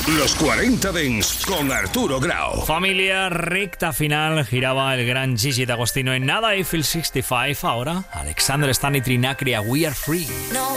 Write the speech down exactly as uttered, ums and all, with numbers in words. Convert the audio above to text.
Los cuarenta Dents con Arturo Grau. Familia, recta final, giraba el gran Gigi D'Agostino en Nada, Eiffel sesenta y cinco. Ahora, Alexander Stan y Trinacria, We Are Free. No